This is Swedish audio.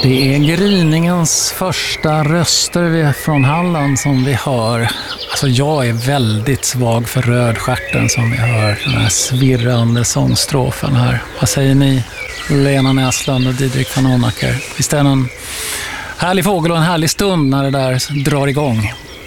Det är gryningens första röster från Halland som vi hör. Alltså jag är väldigt svag för rödstjärten som vi hör. Den här svirrande sångstrofen här. Vad säger ni, Lena Näslund och Didrik van Honacker? Visst är det en härlig fågel och en härlig stund när det där drar igång?